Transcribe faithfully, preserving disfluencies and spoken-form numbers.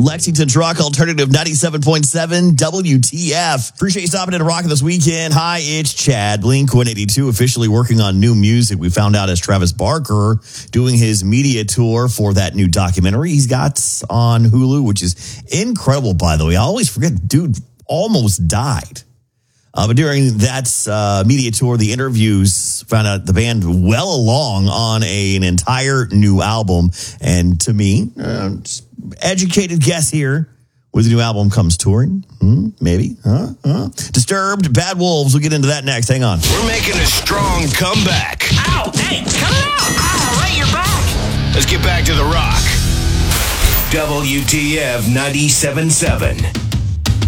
Lexington's Rock Alternative ninety-seven point seven W T F. Appreciate you stopping in to Rock this weekend. Hi, it's Chad. Blink one eighty-two officially working on new music. We found out as Travis Barker doing his media tour for that new documentary he's got on Hulu, which is incredible, by the way. I always forget, dude almost died. Uh, but during that uh, media tour, the interviews found out the band well along on a, an entire new album. And to me, uh, just educated guess here, with the new album comes touring. Hmm, maybe. Huh? Huh? Disturbed, Bad Wolves. We'll get into that next. Hang on. We're making a strong comeback. Ow! Hey, cut it out! Ow, right, you're back! Let's get back to the Rock. W T F ninety-seven point seven.